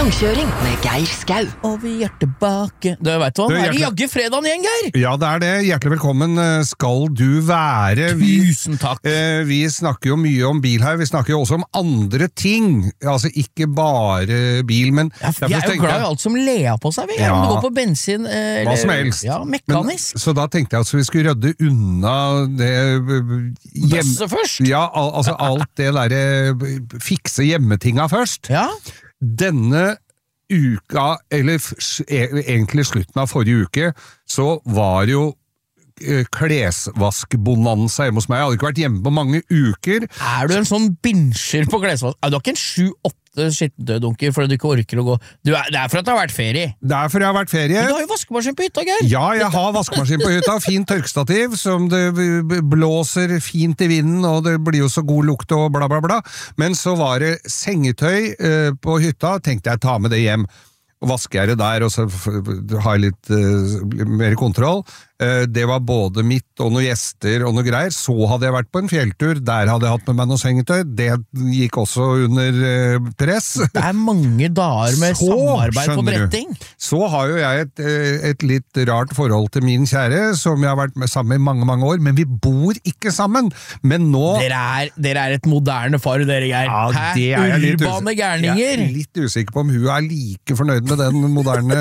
Langkjøring med Geir Skau. Og vi er tilbake. Du vet hva, er det jagge fredagen igjen, Geir? Ja, det er det. Hjertelig velkommen skal du være. Tusen takk. Vi snakker jo mye om bil her, vi snakker jo også om andre ting. Altså ikke bare bil, men... Ja, jeg er jo glad i alt som ler på seg, Geir. Om det går på bensin, hva som helst. Ja, mekanisk. Så da tenkte jeg at vi skulle rydde unna det... Bøsse først? Ja, altså alt det der fikse hjemmetinga først. Ja. Denne uka, eller egentlig slutten av forrige uke, så var jo klesvaskbonanza hjemme hos meg. Jeg hadde ikke vært hjemme på mange uker. Er du en sånn binsjer på klesvask? Du har ikke en 7-8 skittendøddunker fordi du ikke orker å gå? Det er for at det har vært ferie. Det er for jeg har vært ferie. Men du har jo vaskemaskin på hytta, Geir. Ja, jeg har vaskemaskin på hytta. Fint tørkestativ, som det blåser fint i vinden, og det blir jo så god lukt og bla bla bla. Men så var det sengetøy på hytta, tenkte jeg ta med det hjem. Og vasker jeg det der, og så har jeg litt mer kontroll. Det var både mitt og noen gjester og noe greier. Så hadde jeg vært på en fjelltur, der hadde jeg hatt med meg noe sengetøy. Det gikk også under press. Det er mange dager med samarbeid på bretting. Så har jo jeg et litt rart forhold til min kjære, som jeg har vært med sammen i mange, mange år, men vi bor ikke sammen. Men nå... Dere er et moderne far, dere, Geir. Ja, det er jeg litt urbane gærninger. Jeg er litt usikker på om hun er like fornøyd med den moderne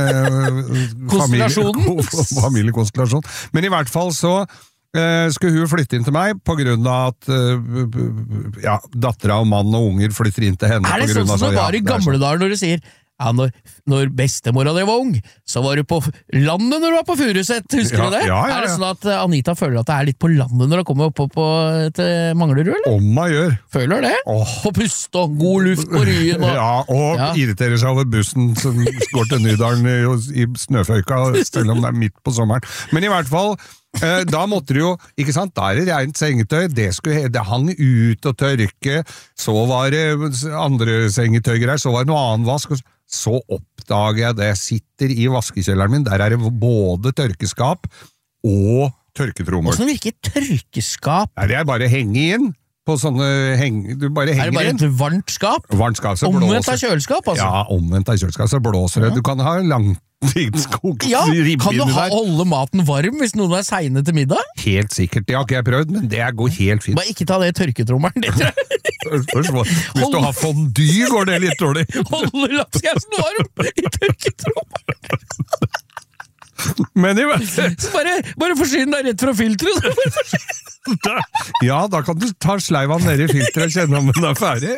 familiekonstellasjonen. Men i hvert fall så skulle hun flytte inn til meg på grunn av at dattera og mann og unger flytter inn til henne. Er det sånn som det var i gamle dager når du sier når bestemora di var ung, så var du på landet når du var på Furuset, husker du det? Ja. Er det sånn at Anita føler at det er litt på landet når hun kommer opp til Manglerud, eller? Om man gjør. Føler det? På pust og god luft på ryen. Irriterer seg over bussen som går til Nydalen i snøføyka, selv om det er midt på sommeren. Men i hvert fall, da måtte det jo, ikke sant, da er det rent sengetøy, det hang ut og tørke, så var det andre sengetøygreier, så var det noe annen vask, så oppdager jeg det. Jeg sitter i vaskekjelleren min, der er det både tørkeskap og tørketrommel. Hvordan virker tørkeskap? Det er bare henge inn på sånne du bare henger inn. Er det bare et varmt skap? Varmt skap, så omvendt blåser. Av kjøleskap, altså? Ja, omvendt av kjøleskap, så blåser det. Du kan ha langtidskokt ribbe kan du inni der. holde maten varm hvis noen er seine til middag? Helt sikkert, det har ikke jeg prøvd, men det går helt fint. Bare ikke ta det i tørketrommelen, det tror jeg. Hvis du har fondue, går det litt dårlig. Holde lapskausen varm i tørketrommelen. Men i hvert fall bare forsyn deg rett fra filteret. Ja, da kan du ta sleivan ned i filteret og kjenne om den er ferdig.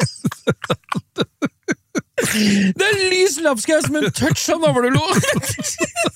Det er lys lapskaus med en touch av navlelo.